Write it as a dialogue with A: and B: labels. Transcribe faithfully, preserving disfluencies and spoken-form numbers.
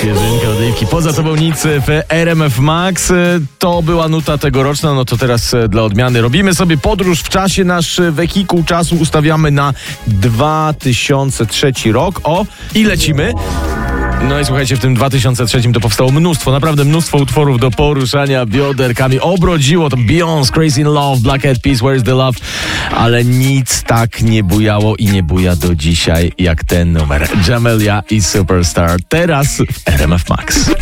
A: Świeżynka odlewki. Poza tobą nic w R M F Max. To była nuta tegoroczna, no to teraz dla odmiany robimy sobie podróż w czasie. Nasz wehikuł czasu ustawiamy na dwa tysiące trzeci rok. O, i lecimy. No i słuchajcie, w tym dwa tysiące trzecim to powstało mnóstwo, naprawdę mnóstwo utworów do poruszania bioderkami. Obrodziło to Beyoncé, Crazy in Love, Black Eyed Peas, Where's the Love, ale nic tak nie bujało i nie buja do dzisiaj jak ten numer. Jamelia i Superstar, teraz w R M F Max.